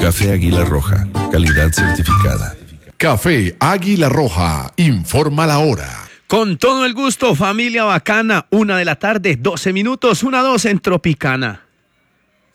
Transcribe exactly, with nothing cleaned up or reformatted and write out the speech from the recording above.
Café Águila Roja, calidad certificada. Café Águila Roja, informa la hora. Con todo el gusto, familia bacana, una de la tarde, doce minutos, una dos en Tropicana.